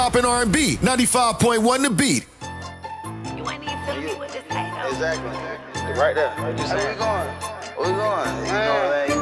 Pop and R&B, 95.1 The Beat. You ain't even tell me what this ain't. Exactly. Right there. What you saying? Where we going? Where we going? You know what I mean?